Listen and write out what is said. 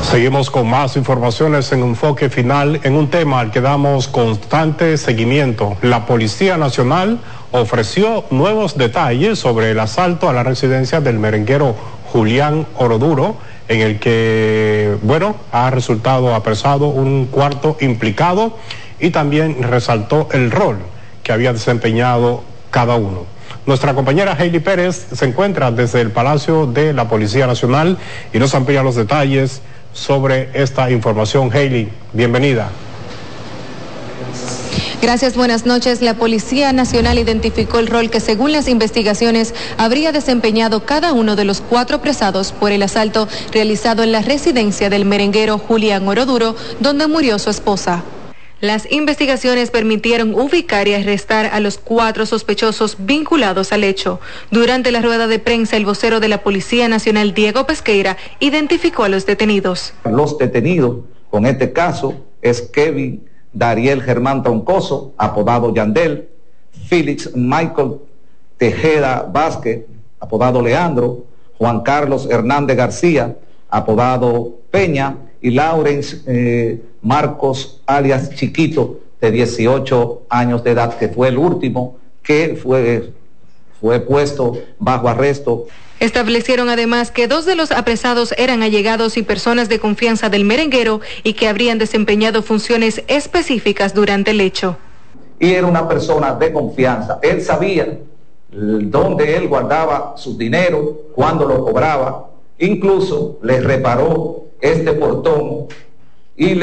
Seguimos con más informaciones en Enfoque Final en un tema al que damos constante seguimiento. La Policía Nacional ofreció nuevos detalles sobre el asalto a la residencia del merenguero Julián Oroduro, en el que, ha resultado apresado un cuarto implicado y también resaltó el rol que había desempeñado cada uno. Nuestra compañera Hailey Pérez se encuentra desde el Palacio de la Policía Nacional y nos amplía los detalles sobre esta información. Hailey, bienvenida. Gracias, buenas noches. La Policía Nacional identificó el rol que, según las investigaciones, habría desempeñado cada uno de los 4 apresados por el asalto realizado en la residencia del merenguero Julián Oroduro, donde murió su esposa. Las investigaciones permitieron ubicar y arrestar a los 4 sospechosos vinculados al hecho. Durante la rueda de prensa, el vocero de la Policía Nacional, Diego Pesqueira, identificó a los detenidos. Los detenidos con este caso es Kevin Dariel Germán Troncoso, apodado Yandel, Félix Michael Tejeda Vázquez, apodado Leandro, Juan Carlos Hernández García, apodado Peña, y Lawrence Marcos alias Chiquito, de 18 años de edad, que fue el último que fue puesto bajo arresto. Establecieron además que 2 de los apresados eran allegados y personas de confianza del merenguero y que habrían desempeñado funciones específicas durante el hecho. Y era una persona de confianza. Él sabía dónde él guardaba su dinero, cuándo lo cobraba. Incluso le reparó este portón y